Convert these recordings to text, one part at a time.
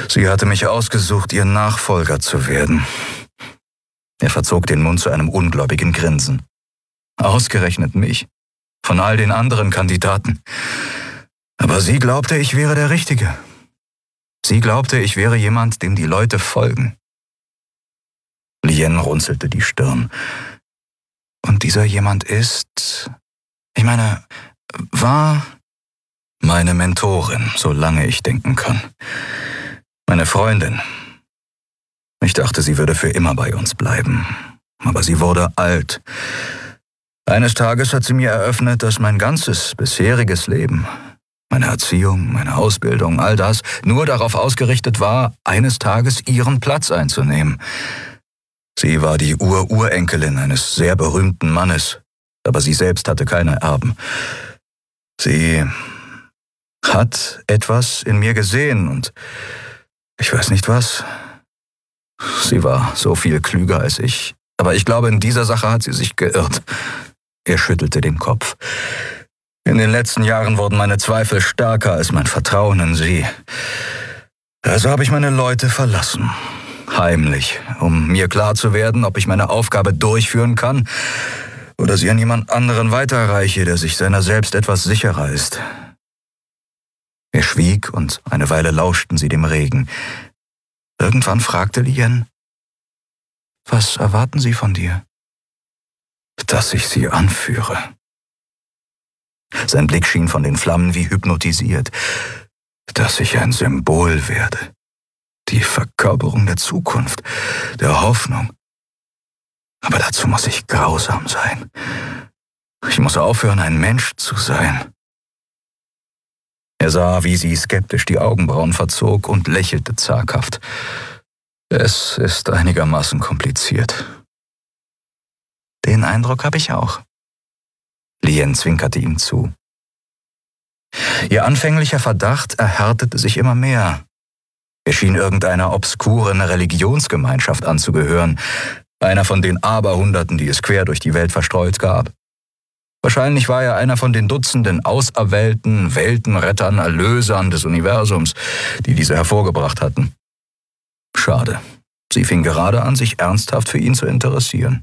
Sie hatte mich ausgesucht, ihr Nachfolger zu werden. Er verzog den Mund zu einem ungläubigen Grinsen. Ausgerechnet mich, von all den anderen Kandidaten. Aber sie glaubte, ich wäre der Richtige. Sie glaubte, ich wäre jemand, dem die Leute folgen. Lien runzelte die Stirn. Und dieser jemand war meine Mentorin, solange ich denken kann. Meine Freundin. Ich dachte, sie würde für immer bei uns bleiben. Aber sie wurde alt. Eines Tages hat sie mir eröffnet, dass mein ganzes bisheriges Leben, meine Erziehung, meine Ausbildung, all das nur darauf ausgerichtet war, eines Tages ihren Platz einzunehmen. Sie war die Urenkelin eines sehr berühmten Mannes, aber sie selbst hatte keine Erben. Sie hat etwas in mir gesehen und ich weiß nicht was. Sie war so viel klüger als ich, aber ich glaube, in dieser Sache hat sie sich geirrt. Er schüttelte den Kopf. In den letzten Jahren wurden meine Zweifel stärker als mein Vertrauen in sie. Also habe ich meine Leute verlassen. Heimlich, um mir klar zu werden, ob ich meine Aufgabe durchführen kann oder sie an jemand anderen weiterreiche, der sich seiner selbst etwas sicherer ist. Er schwieg und eine Weile lauschten sie dem Regen. Irgendwann fragte Lien, »Was erwarten Sie von dir?« »Dass ich sie anführe.« Sein Blick schien von den Flammen wie hypnotisiert. »Dass ich ein Symbol werde. Die Verkörperung der Zukunft, der Hoffnung. Aber dazu muss ich grausam sein. Ich muss aufhören, ein Mensch zu sein.« Er sah, wie sie skeptisch die Augenbrauen verzog und lächelte zaghaft. »Es ist einigermaßen kompliziert.« »Den Eindruck habe ich auch.« Lien zwinkerte ihm zu. Ihr anfänglicher Verdacht erhärtete sich immer mehr. Er schien irgendeiner obskuren Religionsgemeinschaft anzugehören, einer von den Aberhunderten, die es quer durch die Welt verstreut gab. Wahrscheinlich war er einer von den Dutzenden Auserwählten, Weltenrettern, Erlösern des Universums, die diese hervorgebracht hatten. Schade, sie fing gerade an, sich ernsthaft für ihn zu interessieren.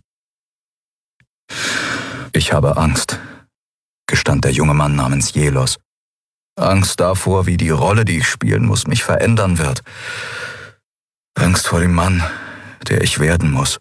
»Ich habe Angst«, gestand der junge Mann namens Jelos. »Angst davor, wie die Rolle, die ich spielen muss, mich verändern wird. Angst vor dem Mann, der ich werden muss.«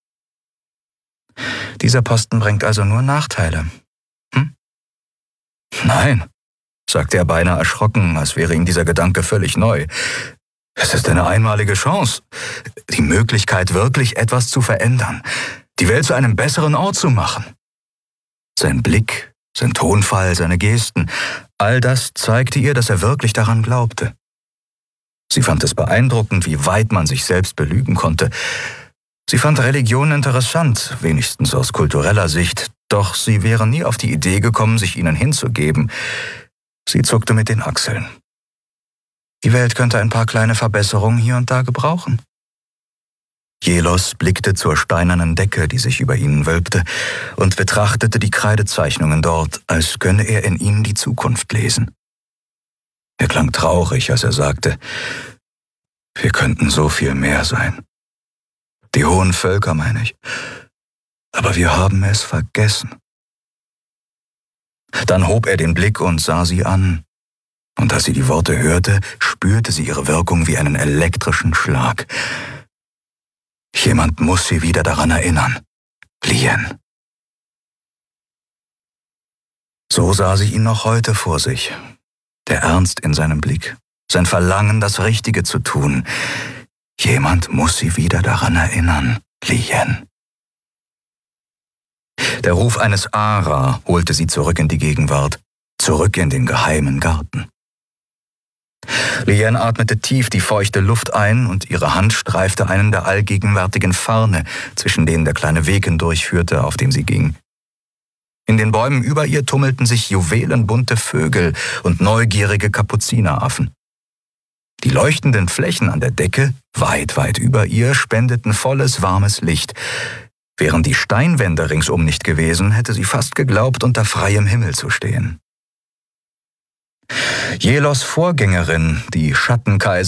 »Dieser Posten bringt also nur Nachteile, hm?« »Nein«, sagte er beinahe erschrocken, als wäre ihm dieser Gedanke völlig neu. »Es ist eine einmalige Chance, die Möglichkeit, wirklich etwas zu verändern, die Welt zu einem besseren Ort zu machen.« Sein Blick, sein Tonfall, seine Gesten, all das zeigte ihr, dass er wirklich daran glaubte. Sie fand es beeindruckend, wie weit man sich selbst belügen konnte. Sie fand Religion interessant, wenigstens aus kultureller Sicht, doch sie wäre nie auf die Idee gekommen, sich ihnen hinzugeben. Sie zuckte mit den Achseln. Die Welt könnte ein paar kleine Verbesserungen hier und da gebrauchen. Jelos blickte zur steinernen Decke, die sich über ihnen wölbte, und betrachtete die Kreidezeichnungen dort, als könne er in ihnen die Zukunft lesen. Er klang traurig, als er sagte, »Wir könnten so viel mehr sein. Die hohen Völker, meine ich. Aber wir haben es vergessen.« Dann hob er den Blick und sah sie an. Und als sie die Worte hörte, spürte sie ihre Wirkung wie einen elektrischen Schlag. Jemand muss sie wieder daran erinnern. Lien. So sah sie ihn noch heute vor sich. Der Ernst in seinem Blick, sein Verlangen, das Richtige zu tun. Jemand muss sie wieder daran erinnern. Lien. Der Ruf eines Ara holte sie zurück in die Gegenwart, zurück in den geheimen Garten. Lien atmete tief die feuchte Luft ein und ihre Hand streifte einen der allgegenwärtigen Farne, zwischen denen der kleine Weg hindurchführte, auf dem sie ging. In den Bäumen über ihr tummelten sich juwelenbunte Vögel und neugierige Kapuzineraffen. Die leuchtenden Flächen an der Decke, weit, weit über ihr, spendeten volles, warmes Licht. Wären die Steinwände ringsum nicht gewesen, hätte sie fast geglaubt, unter freiem Himmel zu stehen. Jelos Vorgängerin, die Schattenkaiserin